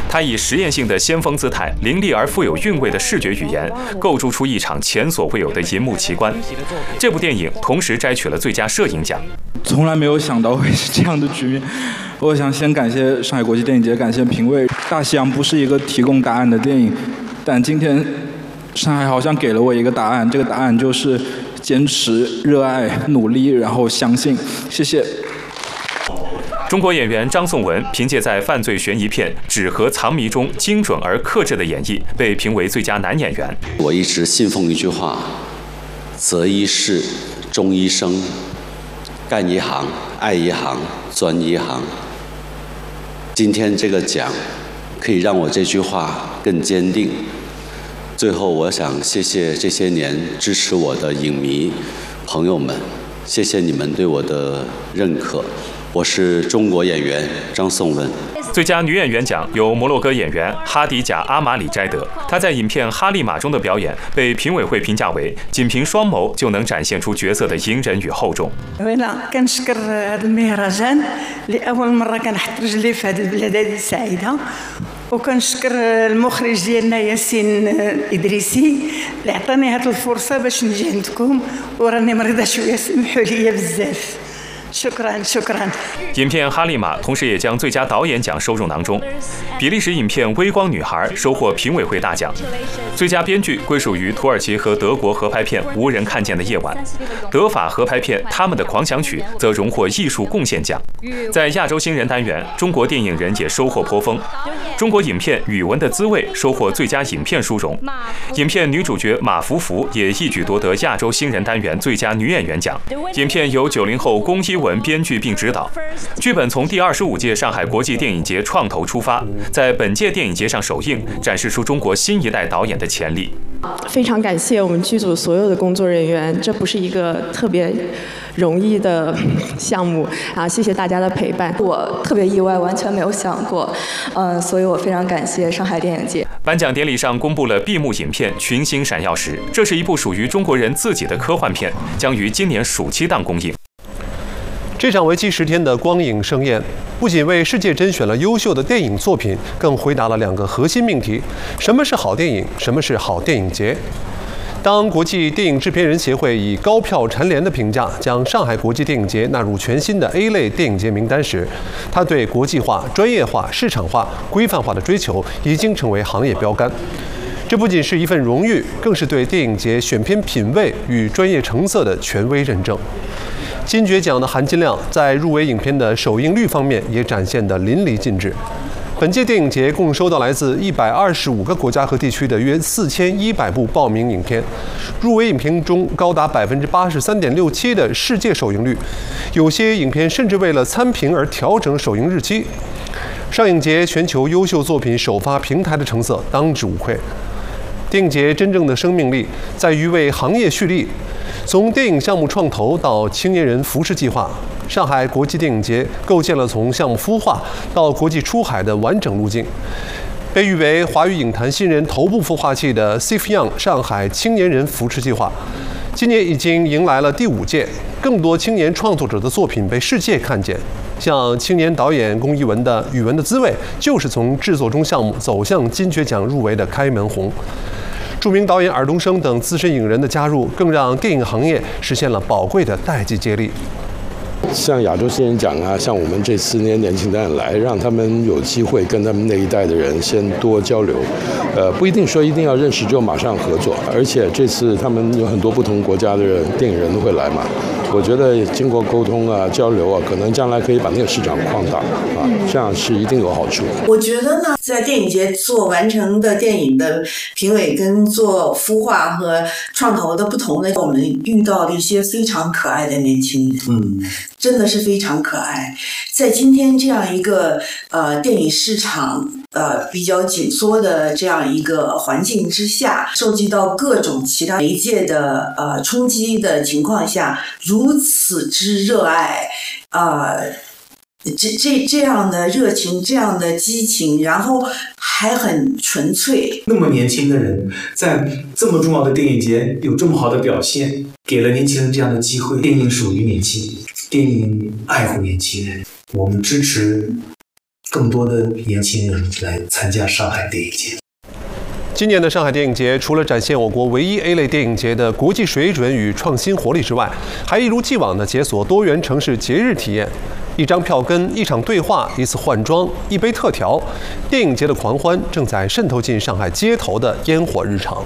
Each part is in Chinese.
他以实验性的先锋姿态、凌厉而富有韵味的视觉语言，构筑出一场前所未有的银幕奇观。这部电影同时摘取了最佳摄影奖。 从来没有想到会是这样的局面。我想先感谢上海国际电影节，感谢评委。大西洋不是一个提供答案的电影，但今天上海好像给了我一个答案，这个答案就是坚持、热爱、努力，然后相信。谢谢。 中国演员张颂文凭借在犯罪悬疑片《纸盒藏谜》中精准而克制的演绎，被评为最佳男演员。 我一直信奉一句话：择一事，终一生，干一行，爱一行，专一行。今天这个奖可以让我这句话更坚定。最后，我想谢谢这些年支持我的影迷朋友们，谢谢你们对我的认可。我是中国演员张颂文。 最佳女演员奖由摩洛哥演员哈迪贾·阿马里摘得。她在影片《哈利玛》中的表演被评委会评价为仅凭双眸就能展现出角色的隐忍与厚重。 كنشكر هذا المهرجان لأول مرة كنحط رجلي في هذه البلاد هذه سعيدة وكنشكر المخرج ديالنا ياسين إدريسي اللي عطاني هذه الفرصة باش نجي عندكم وراني مريضة شوية سمحوا لي بزاف。 影片《哈利玛》同时也将最佳导演奖收入囊中。比利时影片《微光女孩》收获评委会大奖。最佳编剧归属于土耳其和德国合拍片《无人看见的夜晚》，德法合拍片《他们的狂想曲》则荣获艺术贡献奖。在亚洲新人单元，中国电影人也收获颇丰。中国影片《语文的滋味》收获最佳影片殊荣。影片女主角马福福也一举夺得亚洲新人单元最佳女演员奖。影片由90后龚一文编剧并执导，剧本从第25届上海国际电影节创投出发，在本届电影节上首映，展示出中国新一代导演的潜力。 非常感谢我们剧组所有的工作人员，这不是一个特别容易的项目啊！谢谢大家的陪伴， 我特别意外，完全没有想过，所以我非常感谢上海电影节。 颁奖典礼上公布了闭幕影片《群星闪耀时》，这是一部属于中国人自己的科幻片，将于今年暑期档公映。 这场为期10天的光影盛宴，不仅为世界甄选了优秀的电影作品，更回答了2个核心命题：什么是好电影？什么是好电影节？当国际电影制片人协会以高票蝉联的评价将上海国际电影节纳入全新的 A 类电影节名单时，它对国际化、专业化、市场化、规范化的追求已经成为行业标杆。这不仅是一份荣誉，更是对电影节选片品味与专业成色的权威认证。金爵奖的含金量在入围影片的首映率方面也展现得淋漓尽致。本届电影节共收到来自125个国家和地区的约4100部报名影片，入围影片中高达83.67%的世界首映率，有些影片甚至为了参评而调整首映日期。上影节全球优秀作品首发平台的成色当之无愧。电影节真正的生命力在于为行业蓄力。从电影项目创投到青年人扶持计划，上海国际电影节构建了从项目孵化到国际出海的完整路径。被誉为华语影坛新人头部孵化器的 Safe Young 上海青年人扶持计划，今年已经迎来了第5届，更多青年创作者的作品被世界看见。像青年导演龚一文的《语文的滋味》，就是从制作中项目走向金爵奖入围的开门红。著名导演尔冬升等资深影人的加入，更让电影行业实现了宝贵的代际接力。 像亚洲新人奖啊，像我们这4年年轻导演来，让他们有机会跟他们那一代的人先多交流，不一定说一定要认识就马上合作，而且这次他们有很多不同国家的电影人都会来嘛，我觉得经过沟通啊、交流啊，可能将来可以把那个市场扩大啊，这样是一定有好处。 我觉得呢，在电影节做完成的电影的评委跟做孵化和创投的不同的，我们遇到了一些非常可爱的年轻人，真的是非常可爱。在今天这样一个电影市场比较紧缩的这样一个环境之下，受及到各种其他媒介的冲击的情况下，如此之热爱这样的热情，这样的激情，然后还很纯粹。 那么年轻的人在这么重要的电影节有这么好的表现，给了年轻人这样的机会。电影属于年轻人，电影爱护年轻人，我们支持更多的年轻人来参加上海电影节。 今年的上海电影节，除了展现我国唯一 A 类电影节的国际水准与创新活力之外，还一如既往地解锁多元城市节日体验。一张票根，一场对话，一次换装，一杯特调，电影节的狂欢正在渗透进上海街头的烟火日常。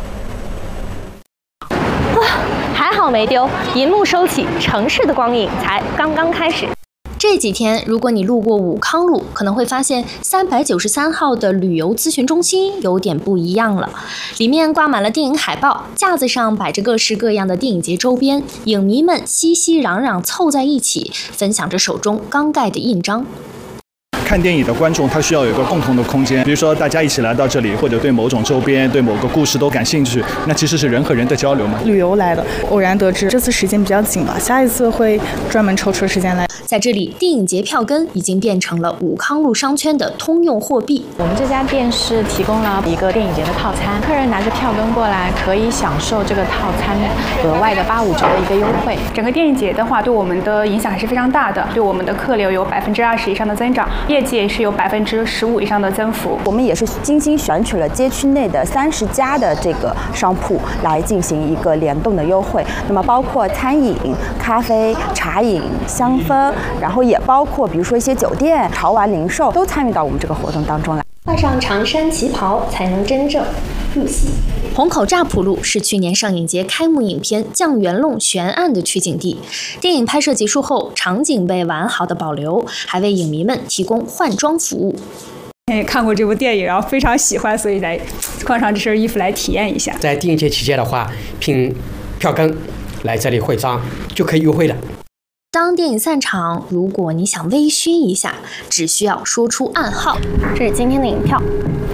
还好没丢，银幕收起，城市的光影才刚刚开始。这几天，如果你路过武康路，可能会发现393号的旅游咨询中心有点不一样了。里面挂满了电影海报，架子上摆着各式各样的电影节周边，影迷们熙熙攘攘凑在一起，分享着手中刚盖的印章。 看电影的观众他需要有一个共同的空间，比如说大家一起来到这里，或者对某种周边、对某个故事都感兴趣，那其实是人和人的交流嘛。 旅游来的，偶然得知这次时间比较紧吧，下一次会专门抽出时间来。 在这里，电影节票根已经变成了武康路商圈的通用货币。 我们这家店是提供了一个电影节的套餐，客人拿着票根过来，可以享受这个套餐额外的85折的一个优惠。 整个电影节的话，对我们的影响还是非常大的，对我们的客流有20%以上的增长，业绩也是有15%以上的增幅。 我们也是精心选取了街区内的30家的这个商铺来进行一个联动的优惠。那么包括餐饮、咖啡、茶饮、香氛，然后也包括比如说一些酒店、潮玩零售都参与到我们这个活动当中来。 换上长衫旗袍才能真正入戏。虹口乍浦路是去年上影节开幕影片《酱园弄悬案》的取景地。电影拍摄结束后，场景被完好的保留，还为影迷们提供换装服务。 看过这部电影，然后非常喜欢，所以来换上这身衣服来体验一下。 在电影节期间的话，凭票根来这里会章就可以优惠了。 当电影散场，如果你想微醺一下，只需要说出暗号。这是今天的影票。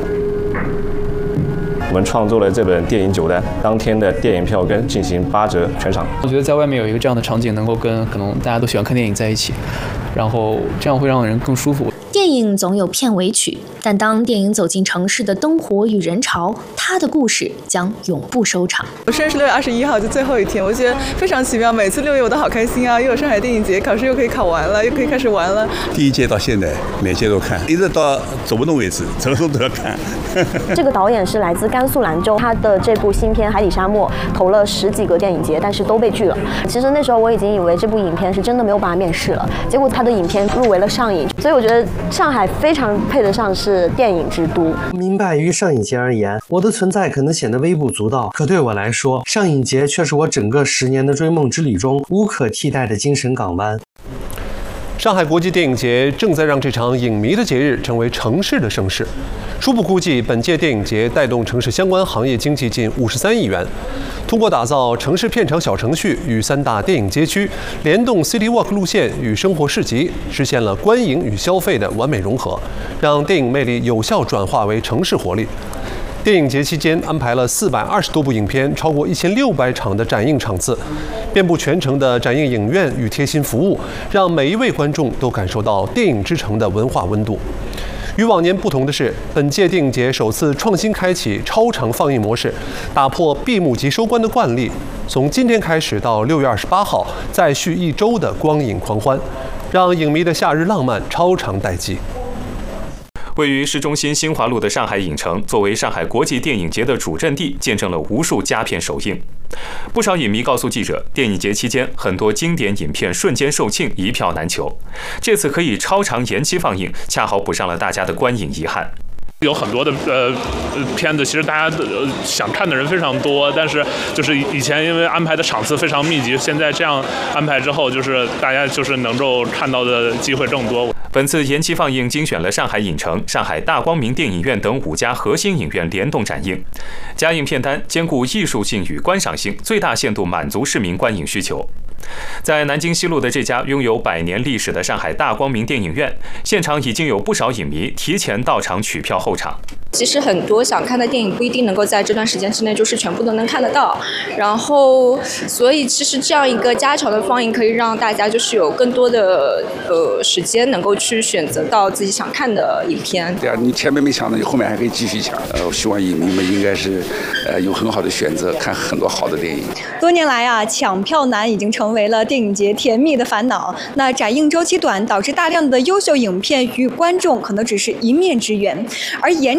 我们创作了这本电影酒单，当天的电影票根进行8折全场。 我觉得在外面有一个这样的场景，能够跟可能大家都喜欢看电影在一起，然后这样会让人更舒服。 电影总有片尾曲，但当电影走进城市的灯火与人潮，它的故事将永不收场。 我生日是6月21号，就最后一天，我觉得非常奇妙。每次6月我都好开心啊，又有上海电影节，考试又可以考完了，又可以开始玩了。 第一届到现在，每届都看，一直到走不动为止，怎么说都要看。 这个导演是来自甘肃兰州，他的这部新片《海底沙漠》投了10几个电影节，但是都被拒了。其实那时候我已经以为这部影片是真的没有办法面世了，结果他的影片入围了上影，所以我觉得上海非常配得上是电影之都。 明白，于上影节而言，我的存在可能显得微不足道，可对我来说，上影节却是我整个10年的追梦之旅中无可替代的精神港湾。 上海国际电影节正在让这场影迷的节日成为城市的盛事。初步估计，本届电影节带动城市相关行业经济近53亿元。通过打造城市片场小程序与3大电影街区，联动 City Walk 路线与生活市集，实现了观影与消费的完美融合，让电影魅力有效转化为城市活力。电影节期间安排了420多部影片，超过1600场的展映场次，遍布全城的展映影院与贴心服务，让每一位观众都感受到电影之城的文化温度。与往年不同的是，本届电影节首次创新开启超长放映模式，打破闭幕即收官的惯例，从今天开始到6月28号，再续1周的光影狂欢，让影迷的夏日浪漫超长待机。 位于市中心新华路的上海影城，作为上海国际电影节的主阵地，见证了无数佳片首映。不少影迷告诉记者，电影节期间很多经典影片瞬间售罄，一票难求。这次可以超长延期放映，恰好补上了大家的观影遗憾。 有很多的片子，其实大家想看的人非常多，但是就是以前因为安排的场次非常密集，现在这样安排之后，就是大家就是能够看到的机会更多。 本次延期放映精选了上海影城、上海大光明电影院等5家核心影院联动展映，加映片单兼顾艺术性与观赏性，最大限度满足市民观影需求。在南京西路的这家拥有100年历史的上海大光明电影院，现场已经有不少影迷提前到场取票候场。 其实很多想看的电影不一定能够在这段时间之内就是全部都能看得到，然后所以其实这样一个加长的放映可以让大家就是有更多的时间能够去选择到自己想看的影片。 对啊，你前面没抢的，你后面还可以继续抢。我希望影迷们应该是有很好的选择，看很多好的电影。 多年来啊，抢票难已经成为了电影节甜蜜的烦恼。那展映周期短，导致大量的优秀影片与观众可能只是一面之缘，而延